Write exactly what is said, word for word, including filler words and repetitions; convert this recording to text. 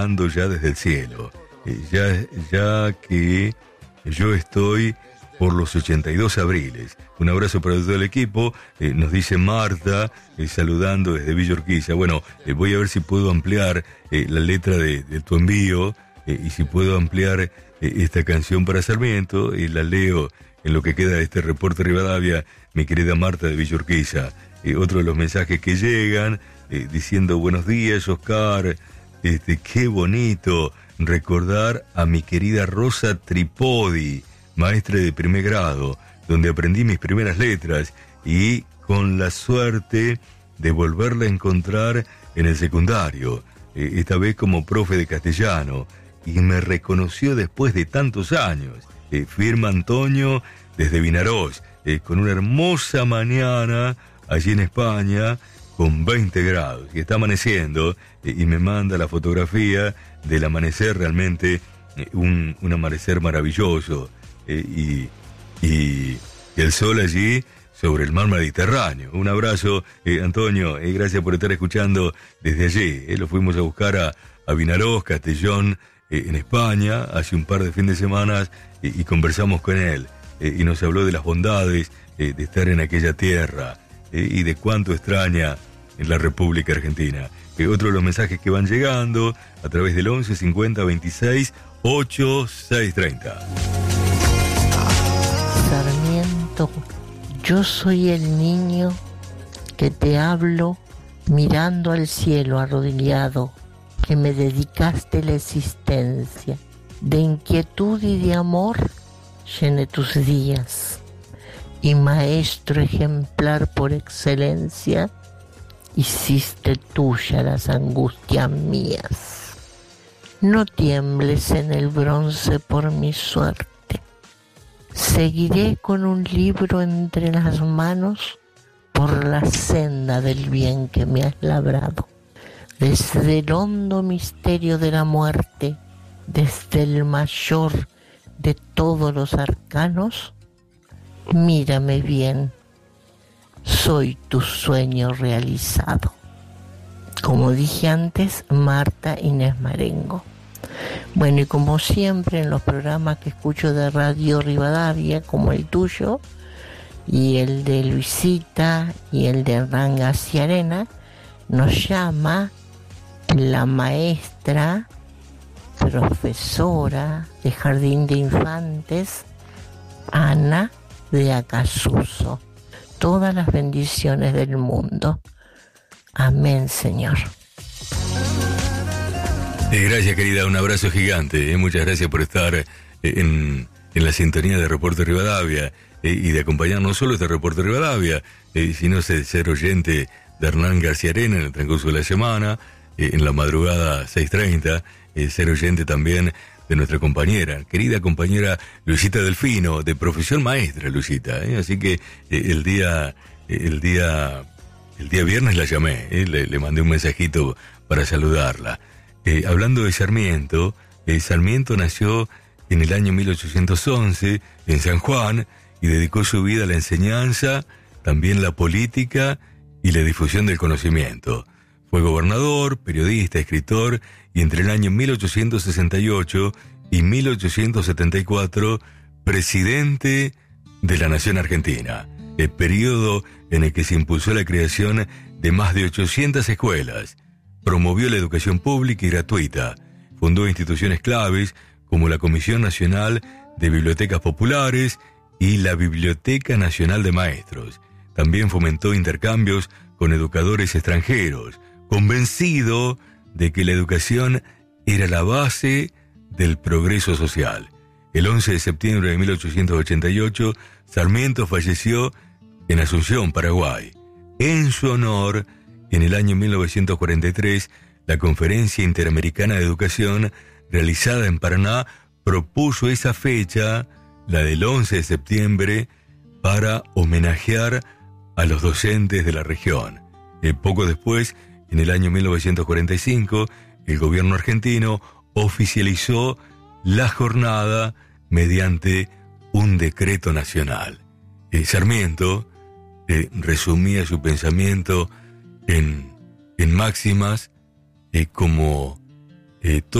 ando ya desde el cielo, eh, ya, ya que yo estoy por los ochenta y dos abriles. Un abrazo para todo el equipo, eh, nos dice Marta, eh, saludando desde Villa Urquiza. Bueno, eh, voy a ver si puedo ampliar eh, la letra de, de tu envío, eh, y si puedo ampliar eh, esta canción para Sarmiento, y la leo en lo que queda de este reporte Rivadavia, mi querida Marta de Villa Urquiza. Eh, otro de los mensajes que llegan, eh, diciendo buenos días, Oscar, este, qué bonito recordar a mi querida Rosa Tripodi, maestra de primer grado, donde aprendí mis primeras letras, y con la suerte de volverla a encontrar en el secundario, eh, esta vez como profe de castellano, y me reconoció después de tantos años. Eh, firma Antonio desde Vinarós, eh, con una hermosa mañana allí en España, con veinte grados, y está amaneciendo, eh, y me manda la fotografía del amanecer, realmente eh, un, un amanecer maravilloso, eh, y, y el sol allí sobre el mar Mediterráneo. Un abrazo, eh, Antonio, y eh, gracias por estar escuchando desde allí. Eh, lo fuimos a buscar a, a Vinarós, Castellón, eh, en España, hace un par de fines de semana, eh, y conversamos con él, eh, y nos habló de las bondades eh, de estar en aquella tierra, eh, y de cuánto extraña en la República Argentina. Eh, otro de los mensajes que van llegando a través del once cincuenta veintiséis ochenta y seis treinta. Sarmiento, yo soy el niño que te hablo mirando al cielo arrodillado, que me dedicaste la existencia. De inquietud y de amor llené tus días, y maestro ejemplar por excelencia, hiciste tuya las angustias mías. No tiembles en el bronce por mi suerte. Seguiré con un libro entre las manos por la senda del bien que me has labrado. Desde el hondo misterio de la muerte, desde el mayor de todos los arcanos, mírame bien, soy tu sueño realizado. Como dije antes, Marta Inés Marengo. Bueno, y como siempre en los programas que escucho de Radio Rivadavia, como el tuyo, y el de Luisita, y el de Hernán García Arena, nos llama la maestra, profesora de Jardín de Infantes, Ana de Acasuso. Todas las bendiciones del mundo. Amén, Señor. Eh, gracias, querida, un abrazo gigante. Eh. Muchas gracias por estar eh, en, en la sintonía de Reporte Rivadavia, eh, y de acompañar no solo este Reporte Rivadavia, eh, sino ser, ser oyente de Hernán García Arena en el transcurso de la semana, eh, en la madrugada seis treinta, eh, ser oyente también de nuestra compañera, querida compañera Luisita Delfino, de profesión maestra, Luisita. Eh. Así que eh, el día el día el día viernes la llamé, eh, le, le mandé un mensajito para saludarla. Eh, hablando de Sarmiento, eh, Sarmiento nació en el año mil ochocientos once en San Juan y dedicó su vida a la enseñanza, también la política y la difusión del conocimiento. Fue gobernador, periodista, escritor, y entre el año mil ochocientos sesenta y ocho y mil ochocientos setenta y cuatro, presidente de la Nación Argentina, el periodo en el que se impulsó la creación de más de ochocientas escuelas. Promovió la educación pública y gratuita, fundó instituciones claves como la Comisión Nacional de Bibliotecas Populares y la Biblioteca Nacional de Maestros. También fomentó intercambios con educadores extranjeros, convencido de que la educación era la base del progreso social. El once de septiembre de mil ochocientos ochenta y ocho, Sarmiento falleció en Asunción, Paraguay. En su honor, en el año mil novecientos cuarenta y tres, la Conferencia Interamericana de Educación, realizada en Paraná, propuso esa fecha, la del once de septiembre, para homenajear a los docentes de la región. Eh, poco después, en el año mil novecientos cuarenta y cinco, el gobierno argentino oficializó la jornada mediante un decreto nacional. Eh, Sarmiento eh, resumía su pensamiento en, en máximas eh, como eh,